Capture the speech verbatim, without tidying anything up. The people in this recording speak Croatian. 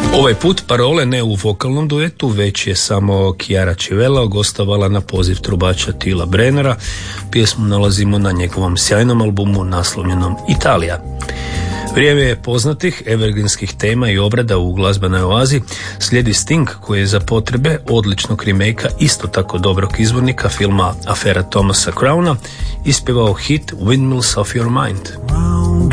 Ovaj put Parole ne u vokalnom duetu, već je samo Chiara Civella gostovala na poziv trubača Tila Brennera. Pjesmu nalazimo na njegovom sjajnom albumu naslovljenom Italija. Vrijeme je poznatih evergreenskih tema i obrada u glazbenoj oazi. Slijedi Sting koji je za potrebe odličnog remake-a isto tako dobrog izvornika filma Afera Thomasa Crowna ispjevao hit Windmills of Your Mind.